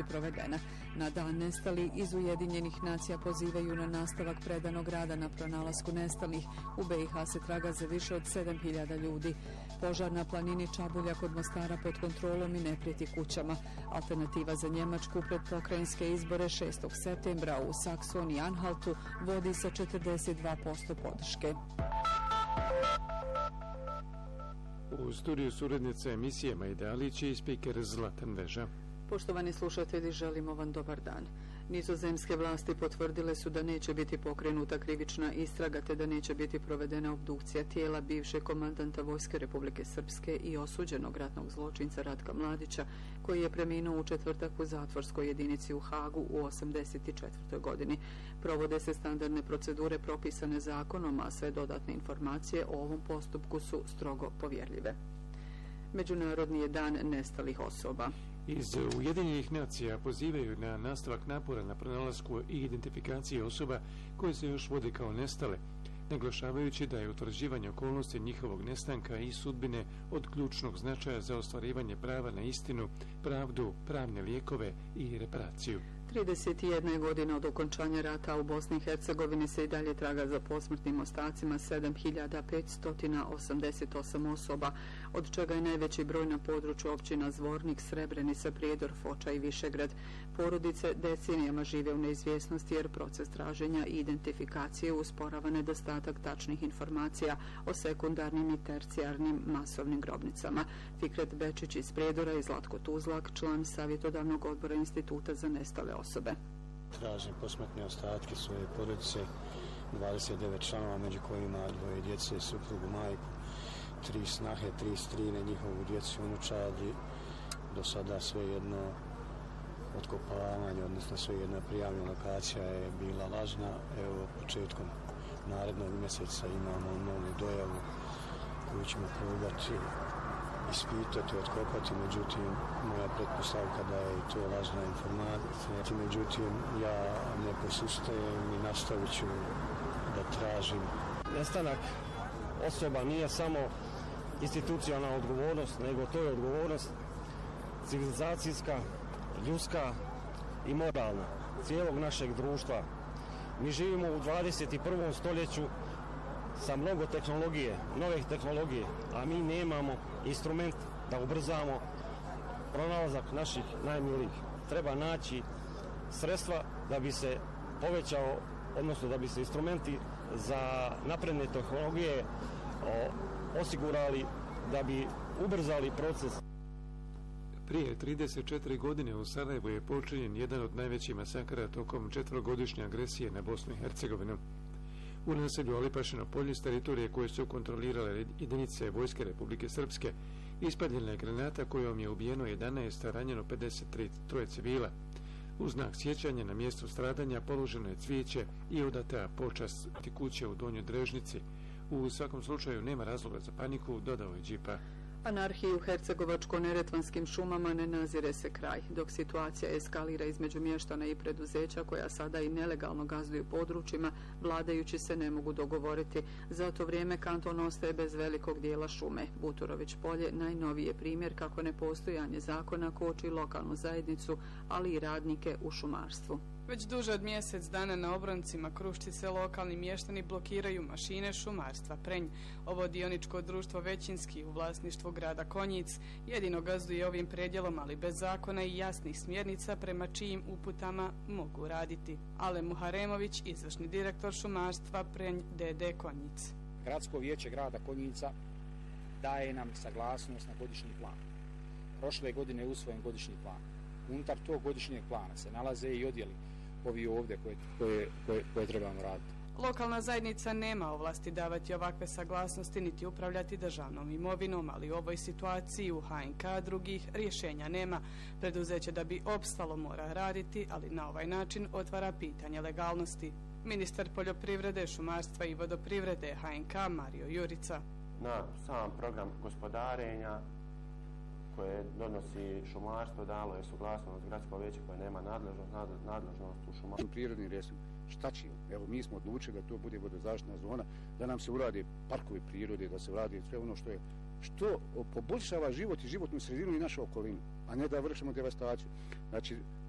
provedena. Na dan nestalih iz Ujedinjenih nacija pozivaju na nastavak predanog rada na pronalasku nestalih. U BiH se traga za više od 7.000 ljudi. Požar na planini Čabulja kod Mostara pod kontrolom i ne prijeti kućama. Alternativa za Njemačku pred pokrajinske izbore 6. septembra u Saksoniji i Anhaltu vodi sa 42% podrške. U studiju su urednica emisije Majda Alić i spiker Zlatan Veža. Poštovani slušatelji, želimo vam dobar dan. Nizozemske vlasti potvrdile su da neće biti pokrenuta krivična istraga te da neće biti provedena obdukcija tijela bivšeg komandanta Vojske Republike Srpske i osuđenog ratnog zločinca Ratka Mladića, koji je preminuo u četvrtak u zatvorskoj jedinici u Hagu u 84. godini. Provode se standardne procedure propisane zakonom, a sve dodatne informacije o ovom postupku su strogo povjerljive. Međunarodni je dan nestalih osoba. Iz Ujedinjenih nacija pozivaju na nastavak napora na pronalasku i identifikaciji osoba koje se još vode kao nestale, naglašavajući da je utvrđivanje okolnosti njihovog nestanka i sudbine od ključnog značaja za ostvarivanje prava na istinu, pravdu, pravne lijekove i reparaciju. 31 godina od okončanja rata u Bosni i Hercegovini se i dalje traga za posmrtnim ostacima 7.588 osoba, od čega je najveći broj na području općina Zvornik, Srebrenica, Prijedor, Foča i Višegrad. Porodice decenijama žive u neizvjesnosti jer proces traženja i identifikacije usporava nedostatak tačnih informacija o sekundarnim i tercijarnim masovnim grobnicama. Fikret Bečić iz Prijedora i Zlatko Tuzlak, član savjetodavnog odbora Instituta za nestale osobe. Tražim posmrtne ostatke svoje porodice, 29 članova, među kojima 2 djece, suprugu, majku, 3 snahe, 3 strine, njihovu djecu, unučadi. Do sada sve jedno otkopavanje, odnosno sve jedna prijavljena lokacija je bila lažna. Evo, početkom narednog mjeseca imamo novu dojavu koju ćemo probati ispitati, otkopati, međutim moja pretpostavka da je to lažna informacija. Međutim, ja ne posustajem i nastavit ću da tražim. Nestanak osoba nije samo institucionalna odgovornost, nego to je odgovornost civilizacijska, ljudska i moralna cijelog našeg društva. Mi živimo u 21. stoljeću sa mnogo tehnologije, nove tehnologije, a mi nemamo instrument da ubrzamo pronalazak naših najmilijih. Treba naći sredstva da bi se povećao, odnosno da bi se instrumenti za napredne tehnologije osigurali, da bi ubrzali proces. Prije 34 godine u Sarajevu je počinjen jedan od najvećih masakara tokom 4-godišnje agresije na Bosnu i Hercegovinu. U naselju Alipašino polje s teritorije koje su kontrolirale jedinice Vojske Republike Srpske ispaljena je granata kojom je ubijeno 11, a ranjeno 53 civila. U znak sjećanja na mjestu stradanja položeno je cvijeće i odata počast kuće u Donjoj Drežnici. U svakom slučaju nema razloga za paniku, dodao je Đipa. Anarhiji u hercegovačko-neretvanskim šumama ne nazire se kraj, dok situacija eskalira između mještana i preduzeća koja sada i nelegalno gazduju područjima, vladajući se ne mogu dogovoriti. Za to vrijeme kanton ostaje bez velikog dijela šume. Buturović polje najnoviji je primjer kako nepostojanje zakona koči lokalnu zajednicu, ali i radnike u šumarstvu. Već duže od mjesec dana na obroncima Kruščice lokalni mještani blokiraju mašine šumarstva Prenj. Ovo dioničko društvo većinski u vlasništvu grada Konjic jedino gazduje ovim predjelom, ali bez zakona i jasnih smjernica prema čijim uputama mogu raditi. Ale Muharemović, izvršni direktor šumarstva Prenj d.d. Konjic. Gradsko vijeće grada Konjica daje nam saglasnost na godišnji plan. Prošle godine je usvojen godišnji plan. Unutar tog godišnjeg plana se nalaze i odjeli ovi ovdje koje trebamo raditi. Lokalna zajednica nema ovlasti davati ovakve saglasnosti niti upravljati državnom imovinom, ali u ovoj situaciji u HNK drugih rješenja nema. Preduzeće da bi opstalo mora raditi, ali na ovaj način otvara pitanje legalnosti. Ministar poljoprivrede, šumarstva i vodoprivrede HNK Mario Jurica. Na sam program gospodarenja koje donosi šumarstvo dalo je suglasnost gradsko vijeće koje nema nadležnost u šumarstvu. Prirodni resurs, šta će? Evo, mi smo odlučili da to bude vodozaštitna zona, da nam se urade parkovi prirode, da se uradi sve ono što poboljšava život i životnu sredinu i našu okolinu, a ne da vršimo devastaciju. Znači,